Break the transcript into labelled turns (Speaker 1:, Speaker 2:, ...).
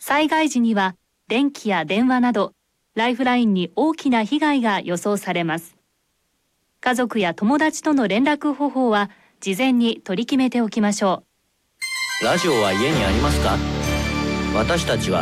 Speaker 1: 災害時には電気や電話などライフラインに大きな被害が予想されます。家族や友達との連絡方法は事前に取り決めておきましょう。
Speaker 2: ラジオは家にありますか？私たちは